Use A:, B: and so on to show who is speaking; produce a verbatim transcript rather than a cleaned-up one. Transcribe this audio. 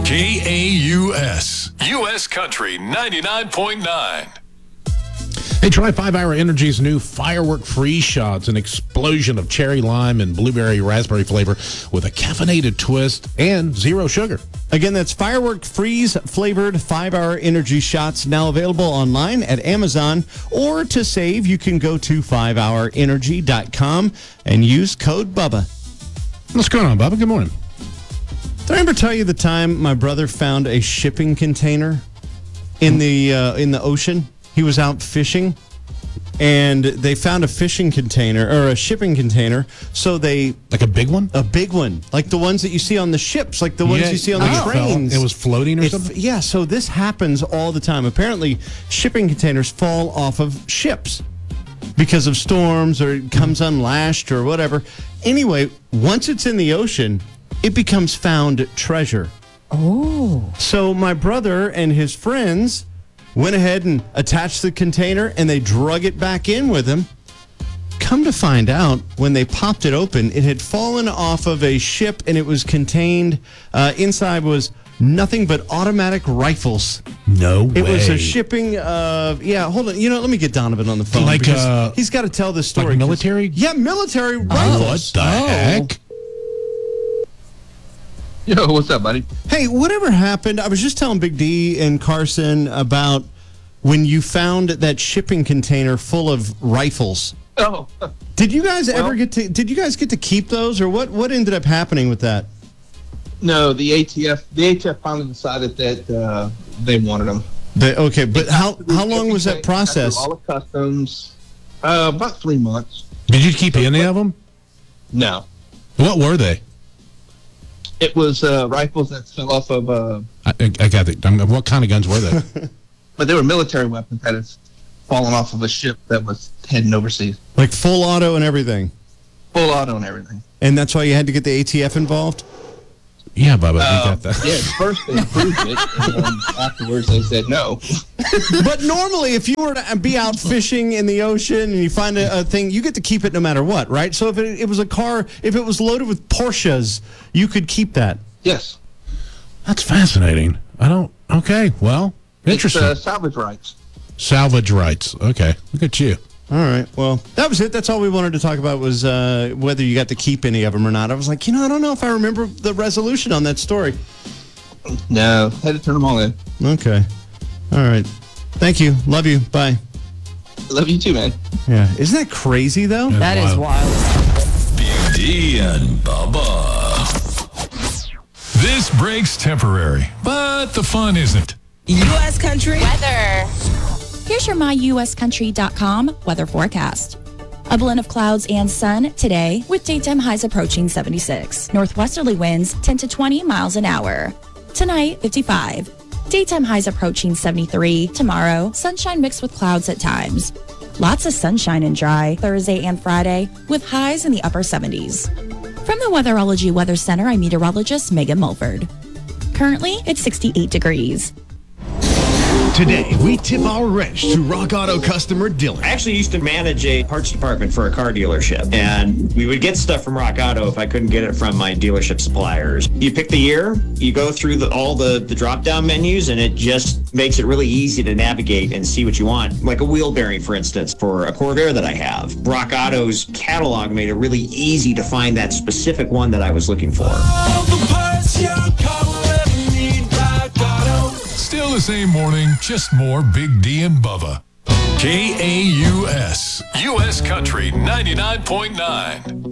A: K A U S. U S Country ninety-nine point nine.
B: Hey, try five hour Energy's new Firework Freeze Shots, an explosion of cherry lime and blueberry raspberry flavor with a caffeinated twist and zero sugar.
C: Again, that's Firework Freeze flavored five hour Energy Shots, now available online at Amazon. Or to save, you can go to five hour energy dot com and use code Bubba.
B: What's going on, Bubba? Good morning.
C: Did I ever tell you the time my brother found a shipping container in the uh, in the ocean? He was out fishing, and they found a fishing container, or a shipping container, so they...
B: Like a big one?
C: A big one. Like the ones that you see on the ships, like the ones
B: Yeah,
C: you see on
B: like
C: the
B: it fell-
C: trains.
B: it was floating or
C: It-
B: something?
C: Yeah, so this happens all the time. Apparently, shipping containers fall off of ships because of storms, or it comes unlashed, or whatever. Anyway, once it's in the ocean, it becomes found treasure.
D: Oh.
C: So my brother and his friends went ahead and attached the container, and they drug it back in with them. Come to find out, when they popped it open, it had fallen off of a ship, and it was contained, uh, inside was nothing but automatic rifles.
B: No way.
C: It was a shipping of, yeah, hold on. You know, let me get Donovan on the phone.
B: Like,
C: because
B: uh,
C: he's got to tell this story.
B: like military?
C: Yeah, military
B: What
C: rifles.
B: the heck?
E: Yo, what's up, buddy?
C: Hey, whatever happened? I was just telling Big D and Carson about when you found that shipping container full of rifles.
E: Oh,
C: Did you guys ever
E: Well-
C: get to? Did you guys get to keep those, or what? What ended up happening with that?
E: no, the A T F, the A T F finally decided that uh, they wanted them.
C: The, okay, but how how long was that process?
E: All of customs, uh, about three months.
B: Did you keep any of them?
E: No,
B: What were they?
E: it was uh, rifles that fell off of, uh,
B: I, I got it. I mean, what kind of guns were they?
E: but they were military weapons that had fallen off of a ship that was heading overseas,
C: Like full auto and everything,
E: full auto and everything.
C: and that's why you had to get the A T F involved.
B: Yeah, Bubba, we
E: Uh,
B: got that.
E: yeah, at first they approved it, and then afterwards they said no.
C: But normally, if you were to be out fishing in the ocean and you find a, a thing, you get to keep it no matter what, right? So if it, it was a car, if it was loaded with Porsches, you could keep that.
E: Yes,
B: That's fascinating. I don't. Okay, well, interesting.
E: it's uh, salvage rights.
B: Salvage rights. Okay, look at you.
C: All right. Well, that was it. That's all we wanted to talk about was uh, whether you got to keep any of them or not. I was like, you know, I don't know if I remember the resolution on that story.
E: No, had to turn them all in.
C: Okay. All right. Thank you. Love you. Bye.
E: Love you too, man.
C: Yeah. Isn't that crazy, though?
D: That is wild.
A: Big D and Bubba. This break's temporary, but the fun isn't.
D: U S Country
F: Weather. Here's your my U S country dot com weather forecast. A blend of clouds and sun today with daytime highs approaching seventy-six. Northwesterly winds ten to twenty miles an hour. Tonight, fifty-five. Daytime highs approaching seventy-three. Tomorrow, sunshine mixed with clouds at times. Lots of sunshine and dry Thursday and Friday with highs in the upper seventies. From the Weatherology Weather Center, I'm meteorologist Megan Mulford. Currently, it's sixty-eight degrees.
G: Today, we tip our wrench to Rock Auto customer Dylan.
H: I actually used to manage a parts department for a car dealership, and we would get stuff from Rock Auto if I couldn't get it from my dealership suppliers. You pick the year, you go through the, all the, the drop-down menus, and it just makes it really easy to navigate and see what you want. Like a wheel bearing, for instance, for a Corvair that I have. Rock Auto's catalog made it really easy to find that specific one that I was looking for.
A: Still the same morning, just more Big D and Bubba. K A U S. U S Country ninety-nine point nine.